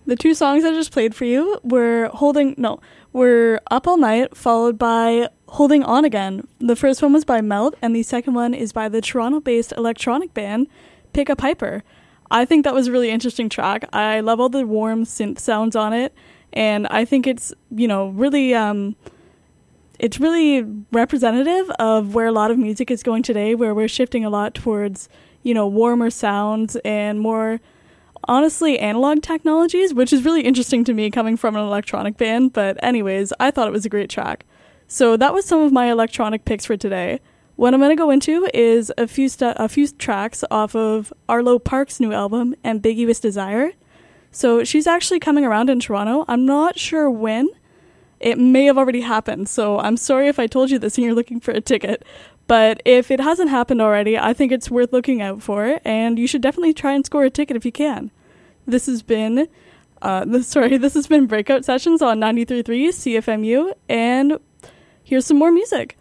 The two songs I just played for you were Up All Night, followed by Holding On Again. The first one was by Melt, and the second one is by the Toronto-based electronic band Pick a Piper. I think that was a really interesting track. I love all the warm synth sounds on it, and I think it's, really it's really representative of where a lot of music is going today, where we're shifting a lot towards, warmer sounds and more, honestly, analog technologies, which is really interesting to me coming from an electronic band. But anyways, I thought it was a great track. So that was some of my electronic picks for today. What I'm going to go into is a few tracks off of Arlo Parks' new album, Ambiguous Desire. So she's actually coming around in Toronto. I'm not sure when. It may have already happened, so I'm sorry if I told you this and you're looking for a ticket. But if it hasn't happened already, I think it's worth looking out for, and you should definitely try and score a ticket if you can. This has been Breakout Sessions on 93.3 CFMU, and here's some more music.